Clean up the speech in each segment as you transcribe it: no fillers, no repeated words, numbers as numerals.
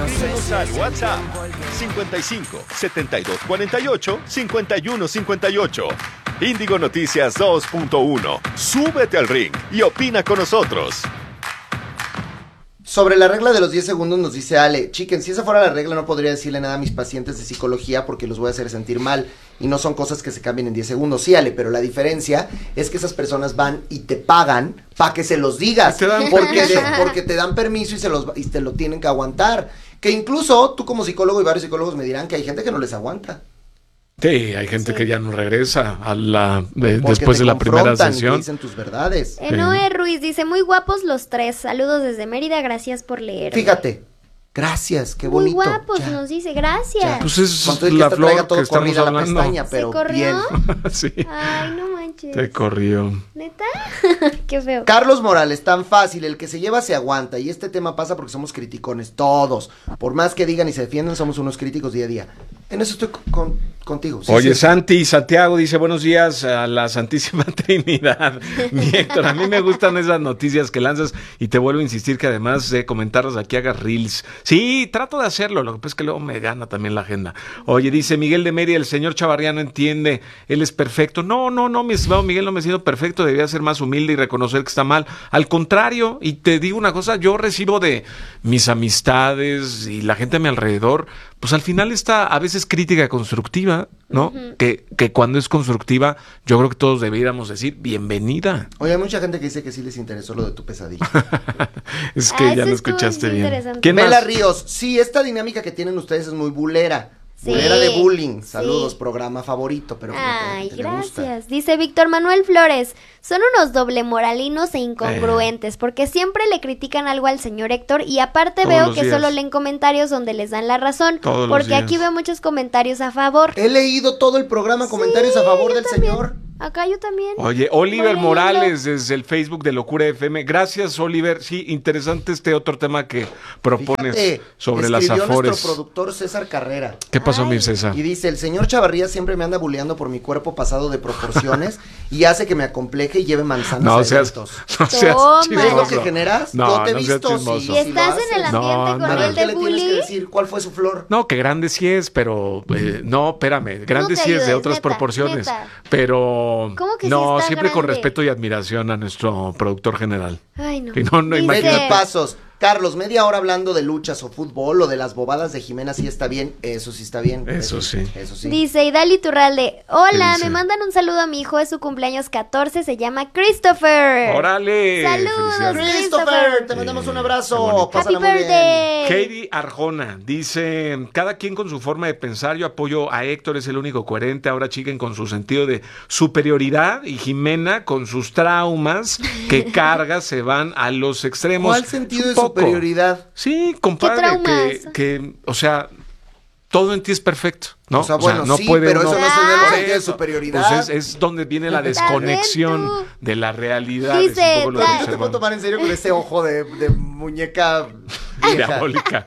Escríbenos al WhatsApp 55 72 48 51 58. Índigo Noticias 2.1. Súbete al ring y opina con nosotros. Sobre la regla de los 10 segundos nos dice Ale, chiquen, si esa fuera la regla no podría decirle nada a mis pacientes de psicología porque los voy a hacer sentir mal y no son cosas que se cambien en 10 segundos. Sí, Ale, pero la diferencia es que esas personas van y te pagan para que se los digas, porque te dan permiso y te lo tienen que aguantar. Que incluso tú como psicólogo y varios psicólogos me dirán que hay gente que no les aguanta. Sí, hay gente que ya no regresa después de la primera sesión. Y dicen tus verdades. Noé Ruiz dice, muy guapos los tres, saludos desde Mérida, gracias por leer. Fíjate, gracias, qué bonito. Muy guapos, ya. Nos dice, gracias. Ya. Pues es la flor que estamos hablando. La pestaña, pero ¿se corrió? Bien. Sí. Ay, no manches. Te corrió. ¿Neta? Qué feo. Carlos Morales, tan fácil, el que se lleva se aguanta, y este tema pasa porque somos criticones, todos. Por más que digan y se defiendan, somos unos críticos día a día. En eso estoy contigo. Sí, oye, sí. Santiago dice, buenos días a la Santísima Trinidad. Mi Héctor, a mí me gustan esas noticias que lanzas y te vuelvo a insistir que además de comentarlas aquí hagas reels. Sí, trato de hacerlo, lo que pasa es que luego me gana también la agenda. Oye, dice Miguel de Mérida, el señor Chavarría no entiende, él es perfecto. No, mi estimado Miguel, no me siento perfecto, debía ser más humilde y reconocer que está mal. Al contrario, y te digo una cosa, yo recibo de mis amistades y la gente a mi alrededor, pues al final está a veces crítica constructiva, ¿no? Uh-huh. Que cuando es constructiva, yo creo que todos deberíamos decir bienvenida. Oye, hay mucha gente que dice que sí les interesó lo de tu pesadilla. Es que ya lo escuchaste bien. ¿Quién Mela más? Ríos, sí, esta dinámica que tienen ustedes es muy bulera. Sí, bulera de bullying. Saludos, sí. Programa favorito, pero ay, gracias. Dice Víctor Manuel Flores, son unos doble moralinos e incongruentes, porque siempre le critican algo al señor Héctor y aparte veo que solo leen comentarios donde les dan la razón, porque aquí veo muchos comentarios a favor. He leído todo el programa, comentarios a favor del también. Señor. Acá yo también. Oye, Oliver Morales desde el Facebook de Locura FM. Gracias, Oliver. Sí, interesante este otro tema que propones. Fíjate, sobre las afores. Nuestro productor César Carrera. ¿Qué pasó, mi César? Y dice, el señor Chavarría siempre me anda bulleando por mi cuerpo pasado de proporciones y hace que me acompleje y lleve manzanas no seas chismoso. ¿Ves lo que generas? No te he visto. Si estás en el ambiente con el de bullying. ¿Qué le tienes que decir? ¿Cuál fue su flor? No, que grande sí es, pero no, espérame. Grande sí es de otras proporciones. Pero ¿cómo que no, sí siempre grande? con respeto y admiración a nuestro productor general. Ay, no. Y no imagínate. Pasos. Carlos, media hora hablando de luchas o fútbol o de las bobadas de Jimena, sí está bien, eso sí está bien. Eso sí. Dice Idali Turralde, hola, me mandan un saludo a mi hijo, es su cumpleaños 14, se llama Christopher. ¡Órale! Saludos, Christopher, te mandamos un abrazo. Happy birthday. Katie Arjona dice, cada quien con su forma de pensar, yo apoyo a Héctor, es el único coherente, ahora chiquen con su sentido de superioridad y Jimena con sus traumas que carga se van a los extremos. ¿Cuál sentido de superioridad? Sí, compadre, que, o sea, todo en ti es perfecto, ¿no? O sea, bueno, no sí, puede pero uno, eso no es un sentido de superioridad. Pues es donde viene la desconexión de la realidad. Dice, no te puedo tomar en serio con ese ojo de muñeca diabólica.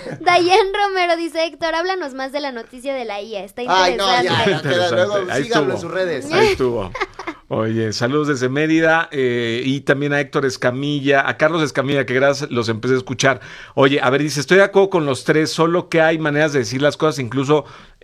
Dayan Romero dice, Héctor, háblanos más de la noticia de la IA, está interesante. Ay, no, ya, luego síganlo en sus redes. Ahí estuvo. Oye, saludos desde Mérida y también a Héctor Escamilla, a Carlos Escamilla, que gracias los empecé a escuchar. Oye, a ver, dice, estoy de acuerdo con los tres, solo que hay maneras de decir las cosas, incluso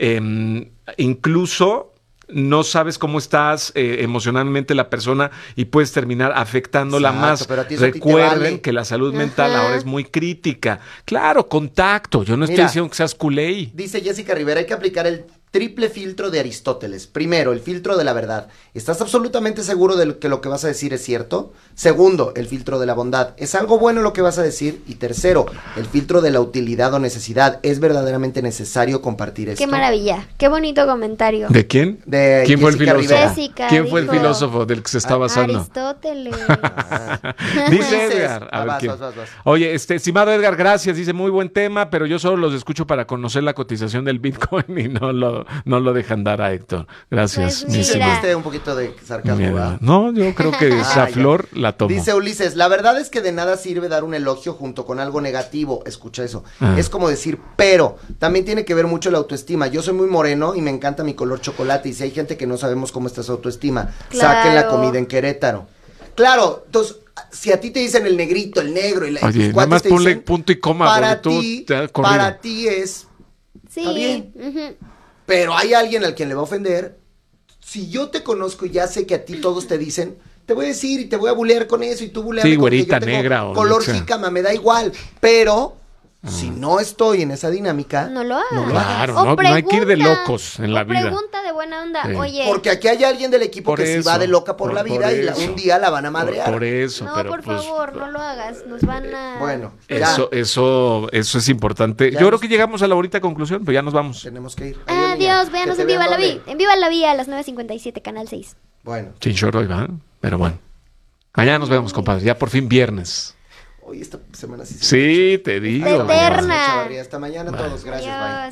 no sabes cómo estás emocionalmente la persona y puedes terminar afectándola más. Recuerden que la salud mental ahora es muy crítica. Claro, contacto. Yo no estoy diciendo que seas culé. Dice Jessica Rivera, hay que aplicar el triple filtro de Aristóteles. Primero, el filtro de la verdad. ¿Estás absolutamente seguro de que lo que vas a decir es cierto? Segundo, el filtro de la bondad. ¿Es algo bueno lo que vas a decir? Y tercero, el filtro de la utilidad o necesidad. ¿Es verdaderamente necesario compartir esto? Qué maravilla, qué bonito comentario. ¿De quién? De ¿Quién fue el filósofo? Jessica, ¿Quién fue el filósofo del que se está basando? Aristóteles. Dice Edgar. A ver, ¿quién? Vas. Oye, estimado Edgar, gracias. Dice, muy buen tema, pero yo solo los escucho para conocer la cotización del Bitcoin y no lo dejan dar a Héctor. Gracias. Pues sentiste un poquito de sarcasmo, ¿verdad? No, yo creo que esa flor la tomo. Dice Ulises, la verdad es que de nada sirve dar un elogio junto con algo negativo. Escucha eso. Es como decir, pero también tiene que ver mucho la autoestima. Yo soy muy moreno y me encanta mi color chocolate. Y si hay gente que no sabemos cómo está su autoestima, saquen la comida en Querétaro. Claro, entonces, si a ti te dicen el negrito, el negro, y la Oye, nada más ponle dicen, punto y coma, para ti es, sí. Está bien. Pero hay alguien al quien le va a ofender. Si yo te conozco y ya sé que a ti todos te dicen, te voy a decir y te voy a bulear con eso y tú buleame sí, con güerita, que yo tengo negra o color jícama, me da igual, pero si no estoy en esa dinámica, no lo hagas. Claro, no hay que ir de locos en la vida. Pregunta de buena onda, sí. Oye. Porque aquí hay alguien del equipo que sí va de loca por la vida y un día la van a madrear. Por eso, no, pero por favor, no lo hagas, nos van a... Bueno, eso es importante. Yo creo que llegamos a la bonita conclusión, pero ya nos vamos. Tenemos que ir. Adiós, véanos en Viva la Vida. En Viva la Vida a las 9:57, Canal 6. Bueno. Sin short hoy va, pero bueno. Mañana nos vemos, compadre, ya por fin viernes. Hoy esta semana sí te digo. Eterna. Hasta mañana todos. Gracias. Adiós.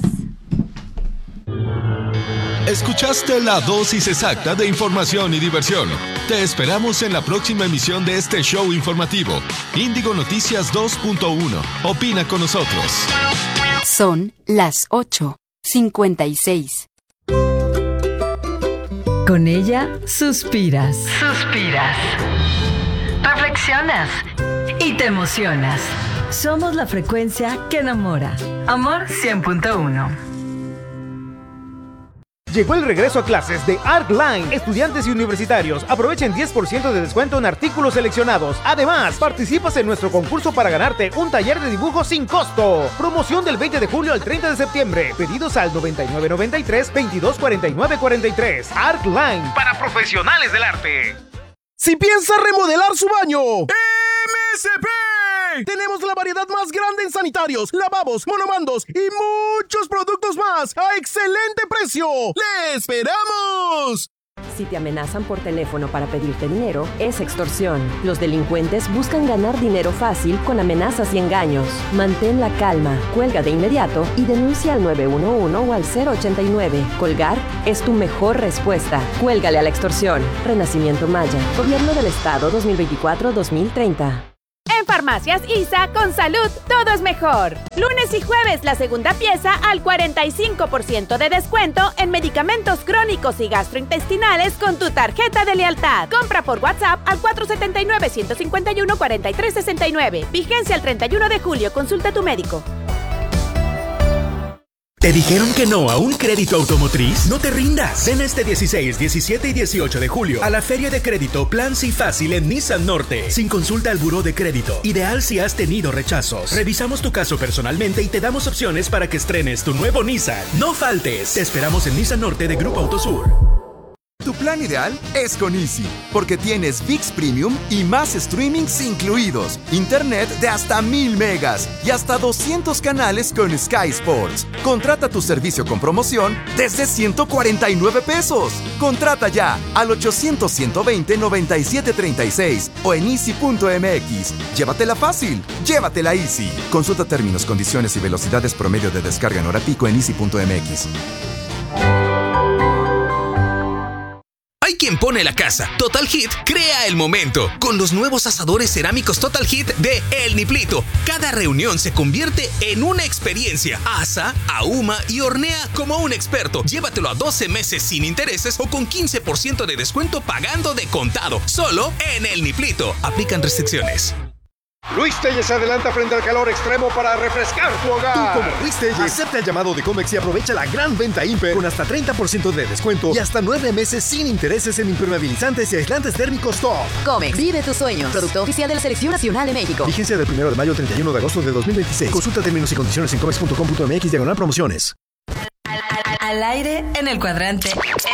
Bye. Escuchaste la dosis exacta de información y diversión. Te esperamos en la próxima emisión de este show informativo. Índigo Noticias 2.1. Opina con nosotros. Son las 8:56. Con ella suspiras. Reflexionas y te emocionas. Somos la frecuencia que enamora. Amor 100.1. Llegó el regreso a clases de ArcLine. Estudiantes y universitarios aprovechen 10% de descuento en artículos seleccionados. Además, participas en nuestro concurso para ganarte un taller de dibujo sin costo. Promoción del 20 de julio al 30 de septiembre. Pedidos al 9993-224943. ArcLine, para profesionales del arte. Si piensa remodelar su baño, MSP. Tenemos la variedad más grande en sanitarios, lavabos, monomandos y muchos productos más a excelente precio. ¡Le esperamos! Si te amenazan por teléfono para pedirte dinero, es extorsión. Los delincuentes buscan ganar dinero fácil con amenazas y engaños. Mantén la calma, cuelga de inmediato y denuncia al 911 o al 089. Colgar es tu mejor respuesta. Cuélgale a la extorsión. Renacimiento Maya. Gobierno del Estado 2024-2030. En Farmacias ISA, con salud, todo es mejor. Lunes y jueves, la segunda pieza al 45% de descuento en medicamentos crónicos y gastrointestinales con tu tarjeta de lealtad. Compra por WhatsApp al 479-151-4369. Vigencia el 31 de julio. Consulta a tu médico. ¿Te dijeron que no a un crédito automotriz? No te rindas. Ven este 16, 17 y 18 de julio a la Feria de Crédito Plan Sí Fácil en Nissan Norte. Sin consulta al buró de crédito. Ideal si has tenido rechazos. Revisamos tu caso personalmente y te damos opciones para que estrenes tu nuevo Nissan. No faltes. Te esperamos en Nissan Norte de Grupo Autosur. Tu plan ideal es con Easy, porque tienes ViX Premium y más streamings incluidos, internet de hasta 1000 megas y hasta 200 canales con Sky Sports. Contrata tu servicio con promoción desde 149 pesos. Contrata ya al 800-120-9736 o en easy.mx. Llévatela fácil, llévatela Easy. Consulta términos, condiciones y velocidades promedio de descarga en hora pico en easy.mx. Hay quien pone la casa. Total Heat crea el momento con los nuevos asadores cerámicos Total Heat de El Niplito. Cada reunión se convierte en una experiencia. Asa, ahuma y hornea como un experto. Llévatelo a 12 meses sin intereses o con 15% de descuento pagando de contado. Solo en El Niplito. Aplican restricciones. Luis Telles se adelanta frente al calor extremo para refrescar tu hogar. Tú, como Luis Telles, acepta el llamado de Comex y aprovecha la gran venta Imper con hasta 30% de descuento y hasta 9 meses sin intereses en impermeabilizantes y aislantes térmicos top. Comex, vive tus sueños. Producto oficial de la Selección Nacional de México. Vigencia del 1 de mayo al 31 de agosto de 2026. Consulta términos y condiciones en comex.com.mx/promociones. Al aire en el cuadrante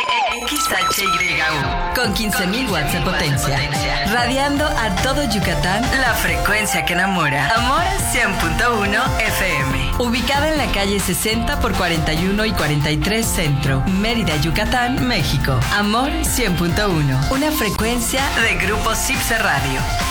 XHYU con 15.000 watts de potencia. Radiando a todo Yucatán, la frecuencia que enamora. Amor 100.1 FM. Ubicada en la calle 60 por 41 y 43 Centro, Mérida, Yucatán, México. Amor 100.1. Una frecuencia de Grupo Cipse Radio.